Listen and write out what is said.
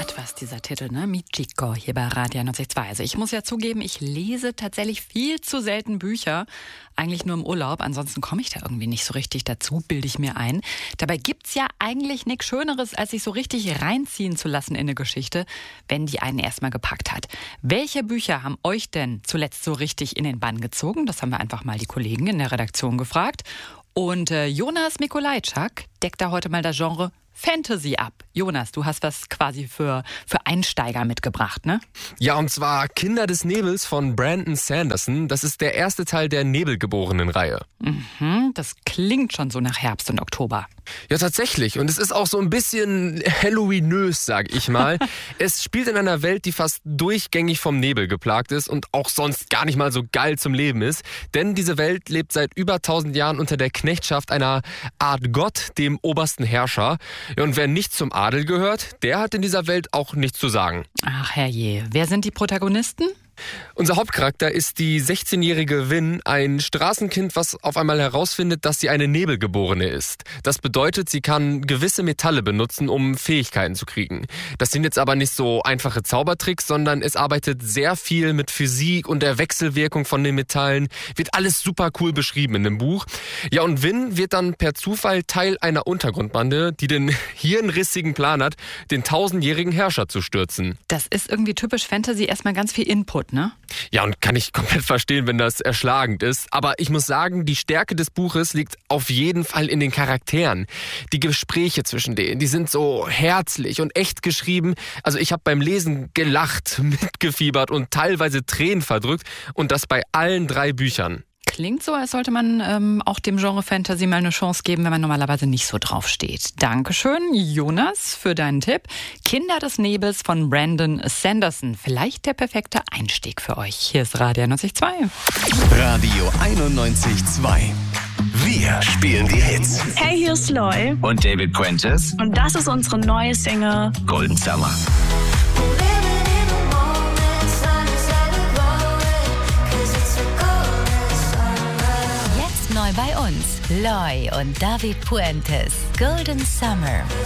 Hat was, dieser Titel, ne? Michiko hier bei Radio 91.2. Also ich muss ja zugeben, ich lese tatsächlich viel zu selten Bücher. Eigentlich nur im Urlaub. Ansonsten komme ich da irgendwie nicht so richtig dazu, bilde ich mir ein. Dabei gibt's ja eigentlich nichts Schöneres, als sich so richtig reinziehen zu lassen in eine Geschichte, wenn die einen erstmal gepackt hat. Welche Bücher haben euch denn zuletzt so richtig in den Bann gezogen? Das haben wir einfach mal die Kollegen in der Redaktion gefragt. Und Jonas Mikolajczak deckt da heute mal das Genre Fantasy ab. Jonas, du hast was quasi für Einsteiger mitgebracht, ne? Ja, und zwar Kinder des Nebels von Brandon Sanderson. Das ist der erste Teil der Nebelgeborenen-Reihe. Das klingt schon so nach Herbst und Oktober. Ja, tatsächlich. Und es ist auch so ein bisschen Halloweenös, sag ich mal. Es spielt in einer Welt, die fast durchgängig vom Nebel geplagt ist und auch sonst gar nicht mal so geil zum Leben ist. Denn diese Welt lebt seit über 1000 Jahren unter der Knechtschaft einer Art Gott, dem obersten Herrscher. Ja, und wer nicht zum Adel gehört, der hat in dieser Welt auch nichts zu sagen. Ach herrje, wer sind die Protagonisten? Unser Hauptcharakter ist die 16-jährige Vin, ein Straßenkind, was auf einmal herausfindet, dass sie eine Nebelgeborene ist. Das bedeutet, sie kann gewisse Metalle benutzen, um Fähigkeiten zu kriegen. Das sind jetzt aber nicht so einfache Zaubertricks, sondern es arbeitet sehr viel mit Physik und der Wechselwirkung von den Metallen. Wird alles super cool beschrieben in dem Buch. Ja, und Vin wird dann per Zufall Teil einer Untergrundbande, die den hirnrissigen Plan hat, den 1000-jährigen Herrscher zu stürzen. Das ist irgendwie typisch Fantasy, erstmal ganz viel Input, ne? Ja, und kann ich komplett verstehen, wenn das erschlagend ist. Aber ich muss sagen, die Stärke des Buches liegt auf jeden Fall in den Charakteren. Die Gespräche zwischen denen, die sind so herzlich und echt geschrieben. Also ich habe beim Lesen gelacht, mitgefiebert und teilweise Tränen verdrückt. Und das bei allen 3 Büchern. Klingt so, als sollte man auch dem Genre Fantasy mal eine Chance geben, wenn man normalerweise nicht so drauf steht. Dankeschön, Jonas, für deinen Tipp. Kinder des Nebels von Brandon Sanderson. Vielleicht der perfekte Einstieg für euch. Hier ist Radio 91.2. Radio 91.2. Wir spielen die Hits. Hey, hier ist Loy. Und David Prentice. Und das ist unsere neue Single Golden Summer. Neu bei uns, Loy und David Puentes, Golden Summer.